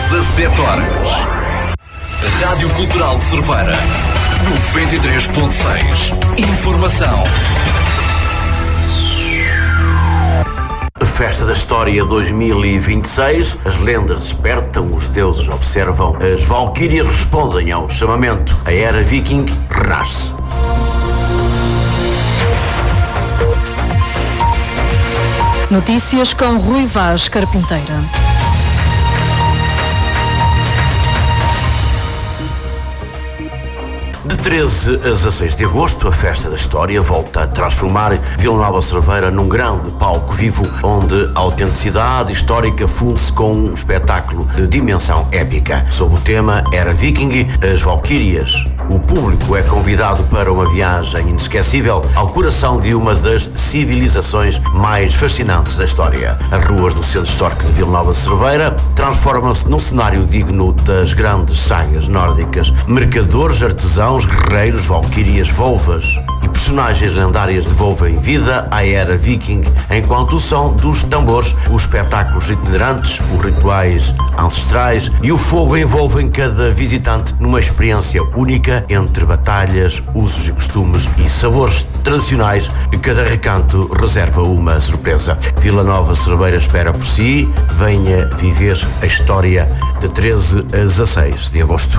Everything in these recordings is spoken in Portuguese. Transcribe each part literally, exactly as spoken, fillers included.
dezassete horas. Rádio Cultural de Cerveira, noventa e três ponto seis. Informação. Festa da História dois mil e vinte e seis, as lendas despertam, os deuses observam, as valquírias respondem ao chamamento, a era viking renasce. Notícias com Rui Vaz Carpinteira. De treze a dezasseis de agosto, a Festa da História volta a transformar Vila Nova de Cerveira num grande palco vivo, onde a autenticidade histórica funde-se com um espetáculo de dimensão épica. Sob o tema Era Viking, as Valquírias, o público é convidado para uma viagem inesquecível ao coração de uma das civilizações mais fascinantes da história. As ruas do centro histórico de Vila Nova de Cerveira transformam-se num cenário digno das grandes sagas nórdicas. Mercadores, artesãos, guerreiros, valquírias, volvas e personagens lendárias devolvem vida à era viking, enquanto o som dos tambores, os espetáculos itinerantes, os rituais ancestrais e o fogo envolvem cada visitante numa experiência única entre batalhas, usos e costumes e sabores tradicionais. Cada recanto reserva uma surpresa. Vila Nova Cerveira espera por si. Venha viver a história de treze a dezasseis de agosto.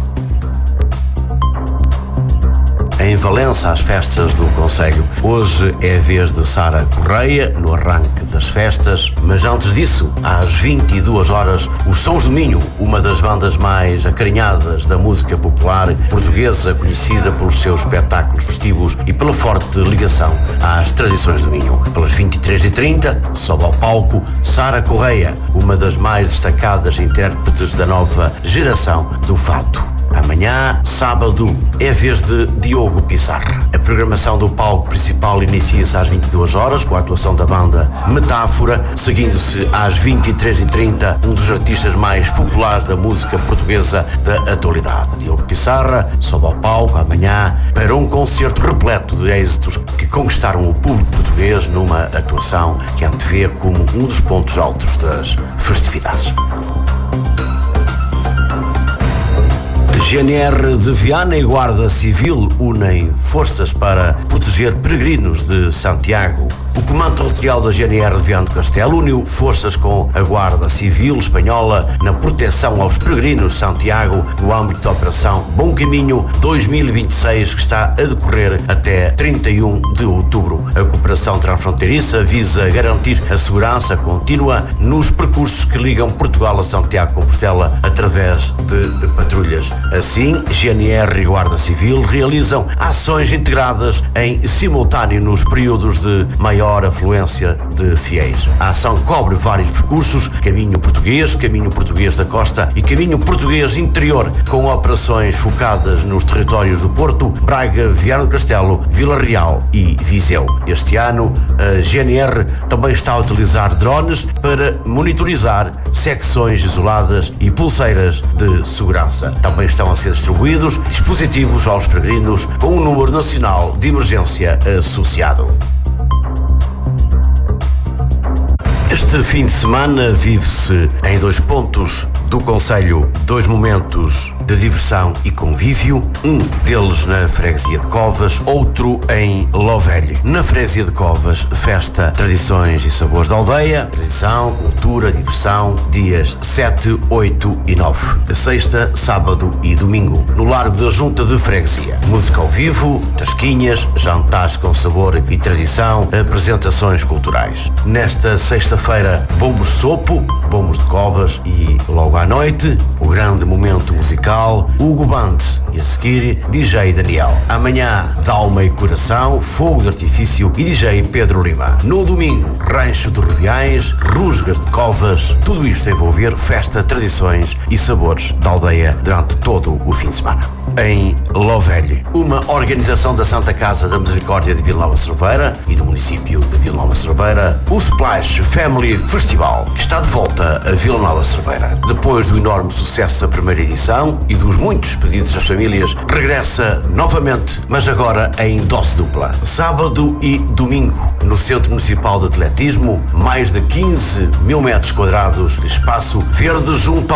Em Valença, às festas do Conselho. Hoje é a vez de Sara Correia, no arranque das festas, mas antes disso, às vinte e duas horas, os Sons do Minho, uma das bandas mais acarinhadas da música popular portuguesa, conhecida pelos seus espetáculos festivos e pela forte ligação às tradições do Minho. Pelas vinte e três e trinta, sobe ao palco Sara Correia, uma das mais destacadas intérpretes da nova geração do fado. Amanhã, sábado, é a vez de Diogo Pissarra. A programação do palco principal inicia-se às vinte e duas horas, com a atuação da banda Metáfora, seguindo-se às vinte e três e trinta, um dos artistas mais populares da música portuguesa da atualidade. Diogo Pissarra sobe ao palco amanhã para um concerto repleto de êxitos que conquistaram o público português numa atuação que antevê como um dos pontos altos das festividades. G N R de Viana e Guarda Civil unem forças para proteger peregrinos de Santiago. O Comando Territorial da G N R de Viana do Castelo uniu forças com a Guarda Civil Espanhola na proteção aos peregrinos de Santiago no âmbito da Operação Bom Caminho dois mil e vinte e seis, que está a decorrer até trinta e um de outubro. A cooperação transfronteiriça visa garantir a segurança contínua nos percursos que ligam Portugal a Santiago de Compostela através de patrulhas. Assim, G N R e Guarda Civil realizam ações integradas em simultâneo nos períodos de maior afluência de fiéis. A ação cobre vários percursos: caminho português, caminho português da costa e caminho português interior, com operações focadas nos territórios do Porto, Braga, Viana do Castelo, Vila Real e Viseu. Este ano, a G N R também está a utilizar drones para monitorizar secções isoladas e pulseiras de segurança. Também estão a ser distribuídos dispositivos aos peregrinos com um número nacional de emergência associado. Este fim de semana vive-se em dois pontos do Conselho dois momentos de diversão e convívio, um deles na Freguesia de Covas, outro em Lovelho. Na Freguesia de Covas, festa, tradições e sabores da aldeia, tradição, cultura, diversão, dias sete, oito e nove, sexta, sábado e domingo, no Largo da Junta de Freguesia. Música ao vivo, tasquinhas, jantares com sabor e tradição, apresentações culturais. Nesta sexta-feira, bombos de sopo, bombos de Covas e logo à noite, o grande momento musical Hugo Band e a seguir D J Daniel. Amanhã, Dalma e Coração, Fogo de Artifício e D J Pedro Lima. No domingo, Rancho de Rubiães, Rusgas de Covas, tudo isto a envolver festa, tradições e sabores da aldeia durante todo o fim de semana. Em Lovelho, uma organização da Santa Casa da Misericórdia de Vila Nova Cerveira e do município de Vila Nova Cerveira, o Splash Family Festival, que está de volta a Vila Nova Cerveira. Depois do enorme sucesso da primeira edição e dos muitos pedidos das famílias, regressa novamente, mas agora em dose dupla. Sábado e domingo, no Centro Municipal de Atletismo, mais de quinze mil metros quadrados de espaço verde junto